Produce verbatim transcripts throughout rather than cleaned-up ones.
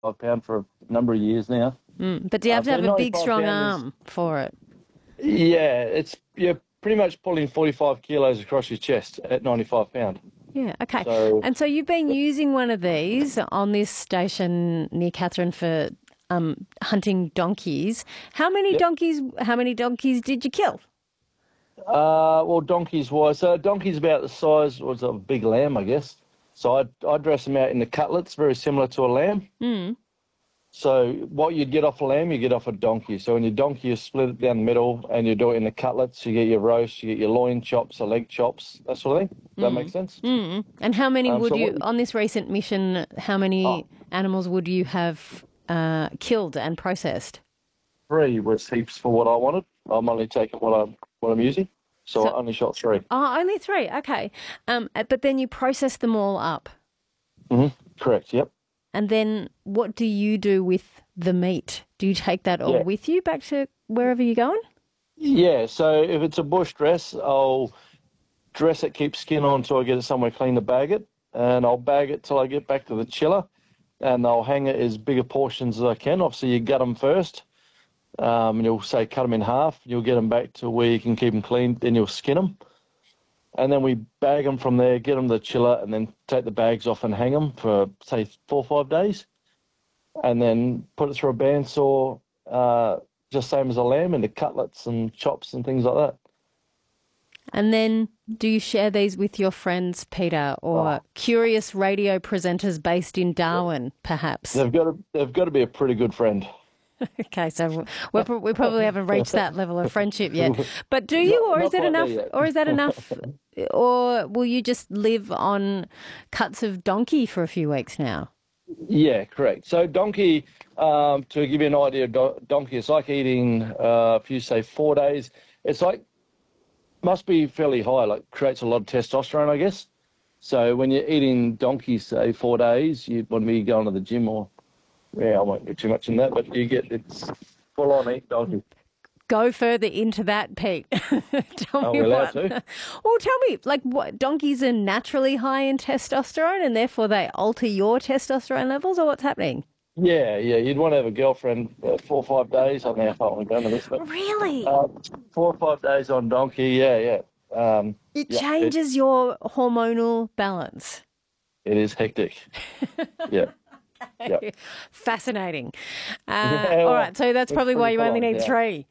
pound for a number of years now. Mm. But do you have Uh, to so have a big, ninety-five strong pound is- arm for it? Yeah, it's you're pretty much pulling forty-five kilos across your chest at ninety-five pound. Yeah, okay. So And so you've been using one of these on this station near Catherine for um, hunting donkeys. How many Yep. donkeys? How many donkeys did you kill? Uh, well, donkeys wise, so a donkey's about the size was a big lamb, I guess. So I I dress them out in the cutlets, very similar to a lamb. Mm. So what you'd get off a lamb, you get off a donkey. So in your donkey, you split it down the middle, and you do it in the cutlets. You get your roast, you get your loin chops, the leg chops, that sort of thing. Does that make sense? Mm. And how many Um, would so you, what- on this recent mission, how many Oh. animals would you have uh, killed and processed? Three was heaps for what I wanted. I'm only taking what I'm what I'm using, so, So- I only shot three. Oh, only three. Okay. Um, uh, but then you process them all up. hmm Correct. Yep. And then what do you do with the meat? Do you take that all Yeah. with you back to wherever you're going? Yeah. So if it's a bush dress, I'll dress it, keep skin on until I get it somewhere clean to bag it, and I'll bag it till I get back to the chiller, and I'll hang it as big a portions as I can. Obviously, you gut them first, um, and you'll say cut them in half. You'll get them back to where you can keep them clean. Then you'll skin them, and then we bag them from there, get them to the chiller, and then take the bags off and hang them for say four or five days, and then put it through a bandsaw, uh, just same as a lamb, into cutlets and chops and things like that. And then do you share these with your friends, Peter, or Oh. curious radio presenters based in Darwin, perhaps? They've got to they've got to be a pretty good friend. Okay, so we're, pro- we probably haven't reached that level of friendship yet. But do you, Not- or not is it quite enough, there yet. or is that enough, or will you just live on cuts of donkey for a few weeks now? Yeah, correct. So donkey, um, to give you an idea, do- donkey, it's like eating, uh, if you say four days, it's like, must be fairly high, like creates a lot of testosterone, I guess. So when you're eating donkey, say, four days, you'd want to be going to the gym or, yeah, I won't get too much in that, but you get, it's full on eat donkey. Go further into that, Pete. tell Are me we allowed what. to? Well, tell me, like, what donkeys are naturally high in testosterone, and therefore they alter your testosterone levels, or what's happening? Yeah, yeah, you'd want to have a girlfriend uh, four or five days. I don't know how far we've done with this, but Really? uh, four or five days on donkey, yeah, yeah. Um, It yeah, changes your hormonal balance. It is hectic. Yeah. Yeah. Fascinating. Uh, Yeah, all well, right, so that's it's probably why pretty you only full on, need yeah. three.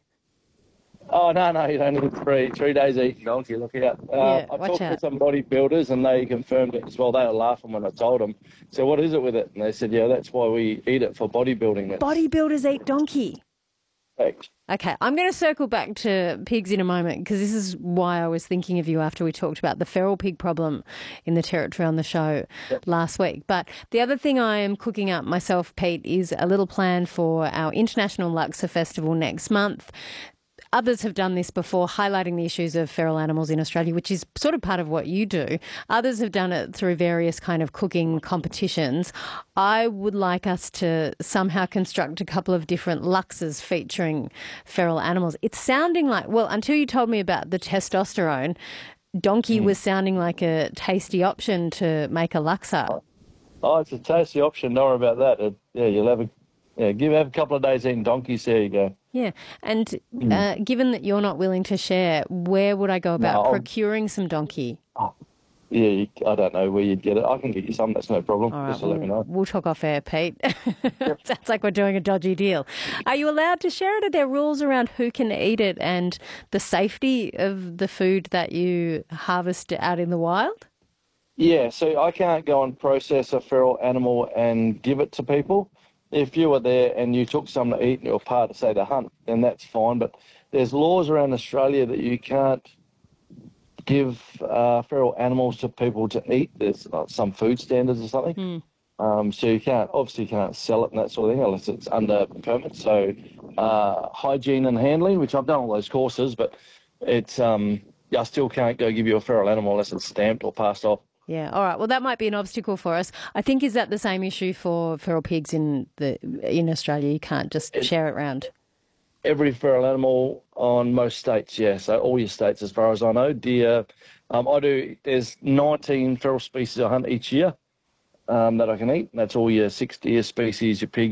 Oh, no, no, you don't need three. Three days eating donkey, look out. Uh, Yeah, I watch talked out. to some bodybuilders and they confirmed it as well. They were laughing when I told them. So what is it with it? And they said, yeah, that's why we eat it for bodybuilding. That's Bodybuilders eat donkey. fact. Okay, I'm going to circle back to pigs in a moment because this is why I was thinking of you after we talked about the feral pig problem in the Territory on the show last week. But the other thing I am cooking up myself, Pete, is a little plan for our International Luxor Festival next month. Others have done this before, highlighting the issues of feral animals in Australia, which is sort of part of what you do. Others have done it through various kind of cooking competitions. I would like us to somehow construct a couple of different luxes featuring feral animals. It's sounding like, well, until you told me about the testosterone, donkey was sounding like a tasty option to make a luxor. Oh, it's a tasty option. Don't worry about that. It, yeah, you'll have a, yeah, give have a couple of days eating donkeys. There you go. Yeah. And uh, given that you're not willing to share, where would I go about No, I'll- procuring some donkey? Yeah, you, I don't know where you'd get it. I can get you some. That's no problem. All right, Just to let me we'll, know. we'll talk off air, Pete. Sounds like we're doing a dodgy deal. Are you allowed to share it? Are there rules around who can eat it and the safety of the food that you harvest out in the wild? Yeah, so I can't go and process a feral animal and give it to people. If you were there and you took some to eat and you were part of, say, the hunt, then that's fine. But there's laws around Australia that you can't give uh, feral animals to people to eat. There's uh, some food standards or something. Um, so you can't, obviously you can't sell it and that sort of thing unless it's under permit. So uh, hygiene and handling, which I've done all those courses, but it's um, I still can't go give you a feral animal unless it's stamped or passed off. Yeah, all right. Well, that might be an obstacle for us. I think, is that the same issue for feral pigs in the in Australia? You can't just share it round. Every feral animal on most states, yeah. So all your states, as far as I know. Deer, um, I do. There's nineteen feral species I hunt each year. um, that I can eat. That's all your six deer species, your pigs,